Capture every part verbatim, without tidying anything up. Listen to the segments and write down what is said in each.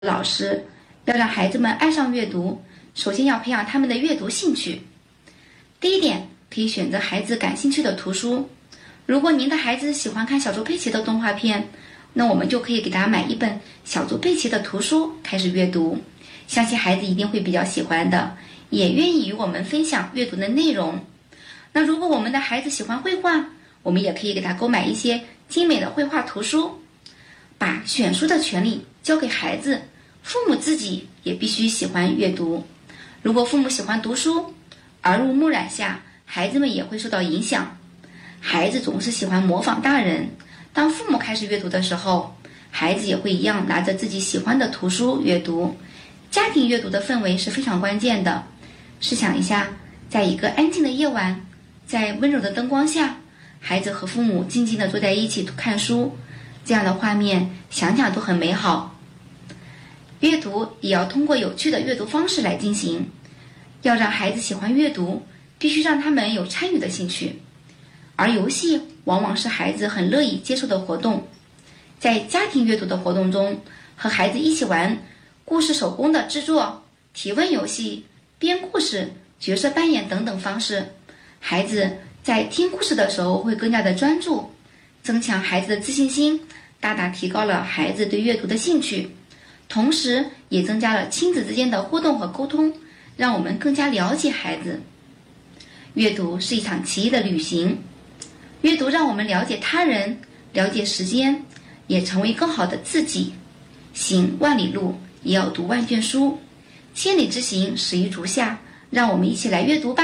老师，要让孩子们爱上阅读，首先要培养他们的阅读兴趣。第一点，可以选择孩子感兴趣的图书。如果您的孩子喜欢看小猪佩奇的动画片，那我们就可以给他买一本小猪佩奇的图书开始阅读，相信孩子一定会比较喜欢的，也愿意与我们分享阅读的内容。那如果我们的孩子喜欢绘画，我们也可以给他购买一些精美的绘画图书。把选书的权利交给孩子，父母自己也必须喜欢阅读。如果父母喜欢读书，耳濡目染下，孩子们也会受到影响。孩子总是喜欢模仿大人，当父母开始阅读的时候，孩子也会一样拿着自己喜欢的图书阅读。家庭阅读的氛围是非常关键的。试想一下，在一个安静的夜晚，在温柔的灯光下，孩子和父母静静地坐在一起看书，这样的画面想想都很美好。阅读也要通过有趣的阅读方式来进行。要让孩子喜欢阅读，必须让他们有参与的兴趣，而游戏往往是孩子很乐意接受的活动。在家庭阅读的活动中，和孩子一起玩故事手工的制作、提问游戏、编故事、角色扮演等等方式，孩子在听故事的时候会更加的专注，增强孩子的自信心，大大提高了孩子对阅读的兴趣，同时也增加了亲子之间的互动和沟通，让我们更加了解孩子。阅读是一场奇异的旅行，阅读让我们了解他人，了解时间，也成为更好的自己。行万里路，也要读万卷书，千里之行，始于足下。让我们一起来阅读吧。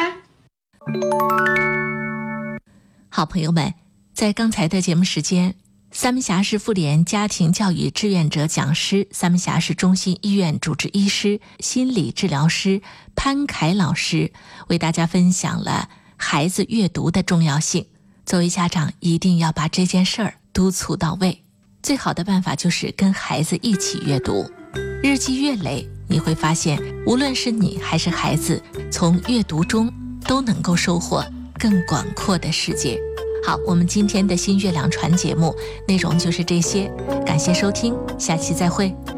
好朋友们，在刚才的节目时间，三门峡市妇联家庭教育志愿者讲师、三门峡市中心医院主治医师、心理治疗师潘凯老师为大家分享了孩子阅读的重要性。作为家长，一定要把这件事儿督促到位。最好的办法就是跟孩子一起阅读，日积月累，你会发现，无论是你还是孩子，从阅读中都能够收获更广阔的世界。好，我们今天的新月亮传节目内容就是这些，感谢收听，下期再会。